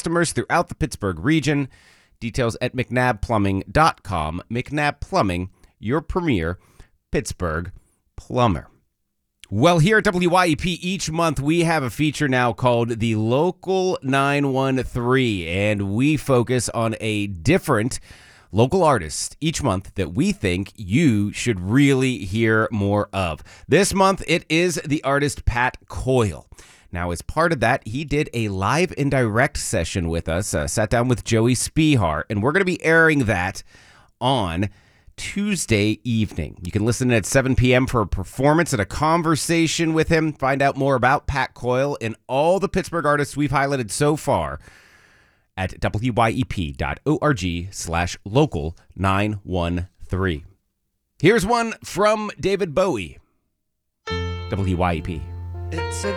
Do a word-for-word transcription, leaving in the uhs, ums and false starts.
customers throughout the Pittsburgh region. Details at mcnabb plumbing dot com. McNabb Plumbing, your premier Pittsburgh plumber. Well, here at W Y E P each month, we have a feature now called the Local nine one three, and we focus on a different local artist each month that we think you should really hear more of. This month, it is the artist Pat Coyle. Now, as part of that, he did a live and direct session with us, uh, sat down with Joey Spihar, and we're going to be airing that on Tuesday evening. You can listen at seven p.m. for a performance and a conversation with him. Find out more about Pat Coyle and all the Pittsburgh artists we've highlighted so far at wyep.org slash local 913. Here's one from David Bowie. W Y E P. It's a